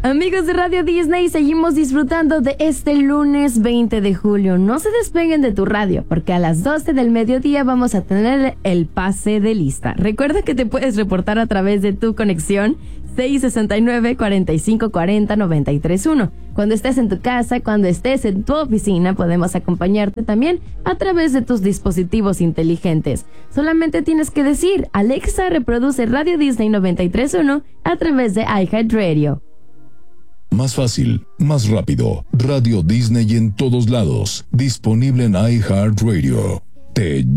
Amigos de Radio Disney, seguimos disfrutando de este lunes 20 de julio. No se despeguen de tu radio, porque a las 12 del mediodía vamos a tener el pase de lista. Recuerda que te puedes reportar a través de tu conexión 669-4540-931. Cuando estés en tu casa, cuando estés en tu oficina, podemos acompañarte también a través de tus dispositivos inteligentes. Solamente tienes que decir: Alexa, reproduce Radio Disney 93.1 a través de iHeartRadio. Más fácil, más rápido. Radio Disney en todos lados. Disponible en iHeartRadio. Te